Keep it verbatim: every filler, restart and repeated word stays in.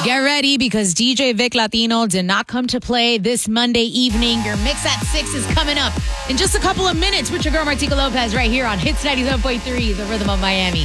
Get ready because D J Vic Latino did not come to play this Monday evening. Your Mix at six is coming up in just a couple of minutes with your girl Martika Lopez right here on Hits ninety-seven point three, The Rhythm of Miami.